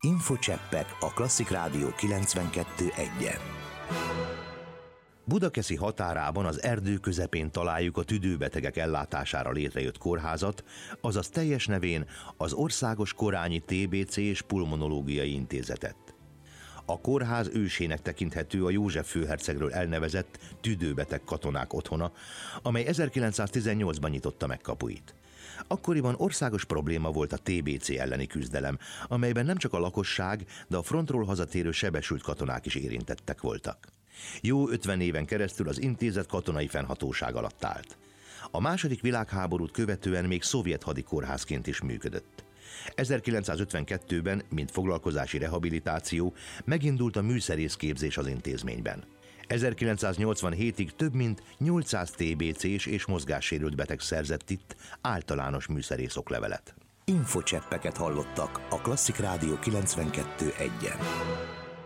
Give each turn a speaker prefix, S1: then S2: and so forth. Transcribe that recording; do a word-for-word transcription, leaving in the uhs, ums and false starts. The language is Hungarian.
S1: Infocseppek a Klasszik Rádió kilencvenkettő egyen. Budakeszi határában az erdő közepén találjuk a tüdőbetegek ellátására létrejött kórházat, azaz teljes nevén az Országos Korányi té bé cé és Pulmonológiai Intézetet. A kórház ősének tekinthető a József főhercegről elnevezett tüdőbeteg katonák otthona, amely ezerkilencszáztizennyolcban nyitotta meg kapuit. Akkoriban országos probléma volt a té bé cé elleni küzdelem, amelyben nem csak a lakosság, de a frontról hazatérő sebesült katonák is érintettek voltak. Jó ötven éven keresztül az intézet katonai fennhatóság alatt állt. A második világháborút követően még szovjet hadikórházként is működött. ezerkilencszázötvenkettőben, mint foglalkozási rehabilitáció, megindult a műszerészképzés az intézményben. ezerkilencszáznyolcvanhétig több mint nyolcszáz té bé cés és mozgássérült beteg szerzett itt általános műszerész oklevelet. Infocseppeket hallottak a Klasszik Rádió kilencvenkettő egyen.